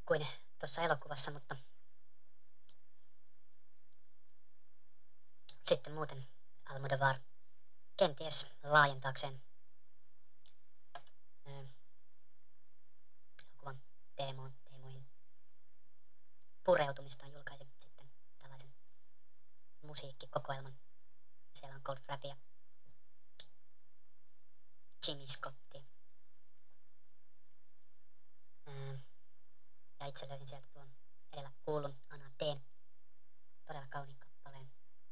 kuin tuossa elokuvassa, mutta sitten muuten Almodovar kenties laajentaakseen elokuvan teemoihin pureutumistaan julkaisi sitten tällaisen musiikkikokoelman. Siellä on Cold Frappia, Jimmy Scottia. Ja itse löysin sieltä tuon edellä kuulun Anna D:n todella kauniin kappaleen.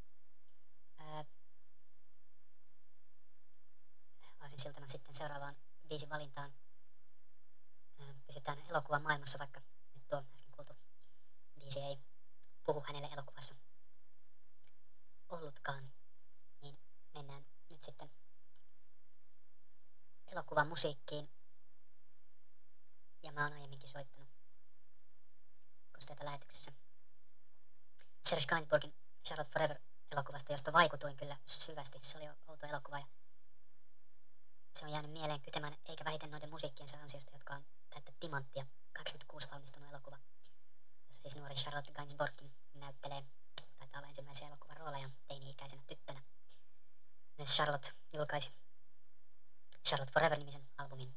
Aasinsiltana sitten seuraavaan biisin valintaan. Pysytään elokuvan maailmassa, vaikka nyt tuo äsken kuultu biisi ei puhu hänelle elokuvassa ollutkaan. Niin mennään nyt sitten elokuvan musiikkiin. Ja mä oon aiemminkin soittanut kosteita lähetyksessä Serge Gainsbourgin Charlotte Forever-elokuvasta, josta vaikutuin kyllä syvästi. Se oli outo elokuva ja se on jäänyt mieleen kytemään, eikä vähiten noiden musiikkiensa ansiosta, jotka on täyttä timanttia. 86 valmistunut elokuva, jossa siis nuori Charlotte Gainsbourg näyttelee, taitaa olla ensimmäisiä elokuvan rooleja teini-ikäisenä tyttönä. Myös Charlotte julkaisi Charlotte Forever-nimisen albumin.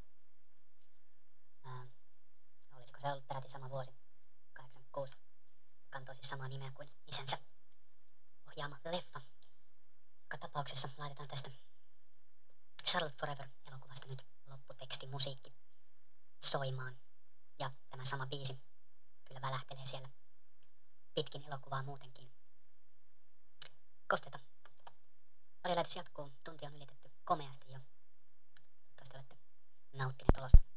Olisiko se ollut peräti sama vuosi, 86. Kantoi siis samaa nimeä kuin isänsä ohjaama leffa. Joka tapauksessa laitetaan tästä Charlotte Forever-elokuvasta nyt lopputeksti musiikki soimaan. Ja tämä sama biisi kyllä välähtelee siellä pitkin elokuvaa muutenkin. Kosteita. Radiolähetys jatkuu. Tunti on ylitetty komeasti jo. Toivottavasti olette nauttineet olosta.